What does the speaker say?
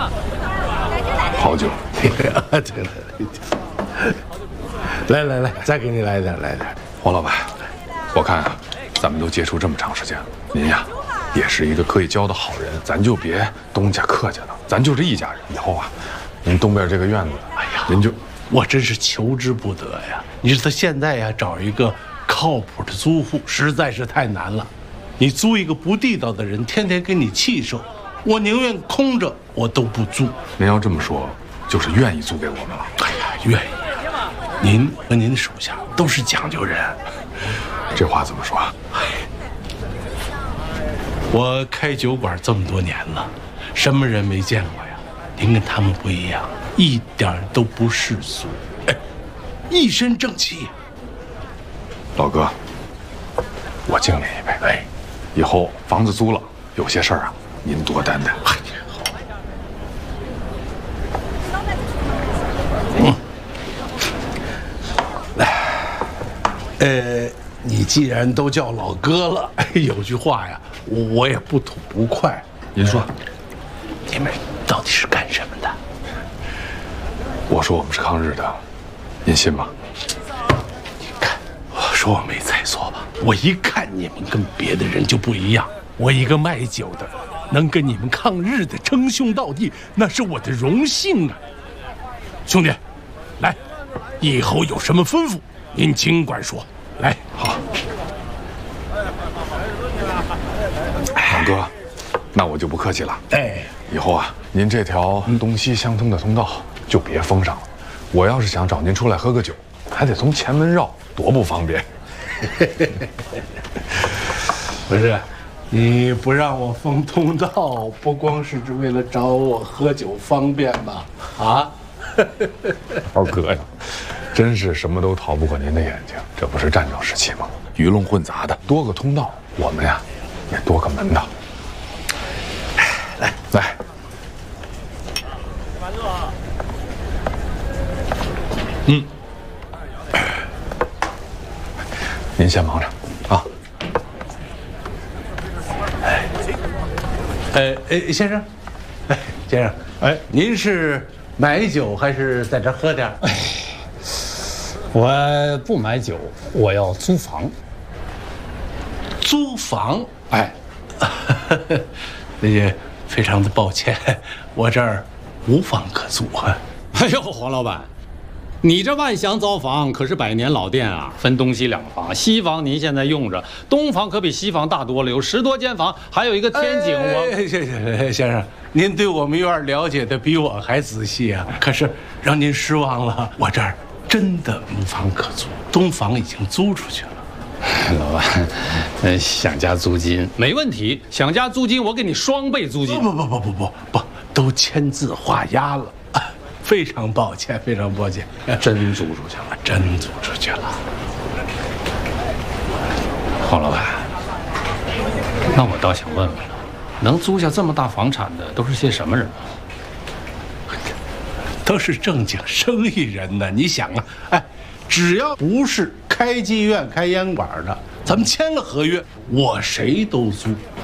好酒。 对了，来，再给你来点， 黄老板，我看啊，咱们都接触这么长时间了，您呀，也是一个可以交的好人，咱就别东家客家的，咱就是一家人。以后啊，您东边这个院子，哎呀，您就， 我真是求之不得呀！你说他现在呀，找一个靠谱的租户实在是太难了。你租一个不地道的人，天天给你气受，我宁愿空着，我都不租。 您要这么说，就是愿意租给我们了。 哎呀，愿意。您和您的手下都是讲究人， 这话怎么说？ 我开酒馆这么多年了，什么人没见过呀？您跟他们不一样，一点都不世俗，一身正气。 老哥，我敬您一杯。以后房子租了，有些事儿啊，您多担待。好。你既然都叫老哥了，有句话呀，我也不吐不快。 您说， 你们到底是干什么的？ 我说我们是抗日的，您信吗？ 你看，我说我没猜错吧？我一看你们跟别的人就不一样。我一个卖酒的，能跟你们抗日的称兄道弟，那是我的荣幸啊！兄弟，来，以后有什么吩咐，您尽管说。来， 好。老哥，那我就不客气了。以后啊，您这条东西相通的通道就别封上了。我要是想找您出来喝个酒，还得从前门绕，多不方便。 不是，你不让我封通道，不光是为了找我喝酒方便吧？啊？ 老哥呀，真是什么都逃不过您的眼睛。这不是战争时期吗？鱼龙混杂的，多个通道，我们呀也多个门道。来，您先忙着啊。 先生，先生，您是买酒还是在这喝点？ 我不买酒，我要租房。 租房？那也非常的抱歉，我这儿无房可租啊。 哎呦，黄老板，你这万祥糟房可是100年老店啊，分东西2房，西房您现在用着，东房可比西房大多了，有10多间房，还有一个天井。 先生，您对我们院了解的比我还仔细啊，可是让您失望了，我这儿真的无房可租，东房已经租出去了。 老板，想加租金没问题，想加租金我给你双倍租金。 不，都签字画押了。非常抱歉，非常抱歉， 真租出去了， 真租出去了。 黄老板，那我倒想问问了，能租下这么大房产的都是些什么人？ 都是正经生意人呢。你想啊，只要不是开妓院、开烟馆的，咱们签了合约，我谁都租。